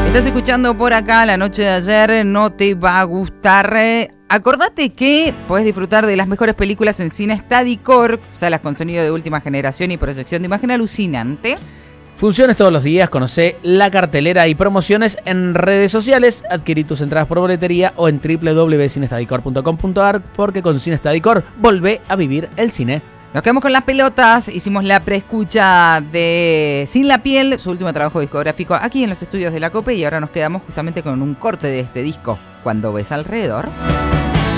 Estás escuchando por acá La Noche de Ayer, no te va a gustar. Acordate que podés disfrutar de las mejores películas en cine Stadicor, salas con sonido de última generación y proyección de imagen alucinante. Funciones todos los días, conocé la cartelera y promociones en redes sociales, adquirí tus entradas por boletería o en www.cinestadicor.com.ar, porque con Cine Stadicor volvé a vivir el cine. Nos quedamos con las pelotas, hicimos la preescucha de Sin la Piel, su último trabajo discográfico aquí en los estudios de La Cope, y ahora nos quedamos justamente con un corte de este disco, Cuando ves alrededor.